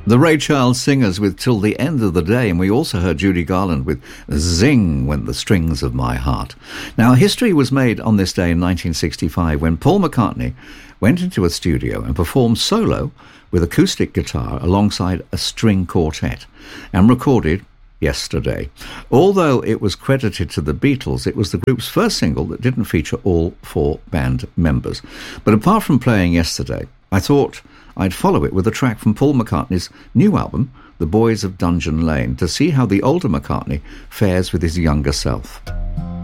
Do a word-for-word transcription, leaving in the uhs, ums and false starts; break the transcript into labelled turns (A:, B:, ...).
A: The Ray Charles Singers with Till the End of the Day, and we also heard Judy Garland with Zing When the Strings of My Heart. Now, history was made on this day in nineteen sixty-five when Paul McCartney went into a studio and performed solo with acoustic guitar alongside a string quartet and recorded Yesterday. Although it was credited to the Beatles, it was the group's first single that didn't feature all four band members. But apart from playing Yesterday, I thought I'd follow it with a track from Paul McCartney's new album, The Boys of Dungeon Lane, to see how the older McCartney fares with his younger self.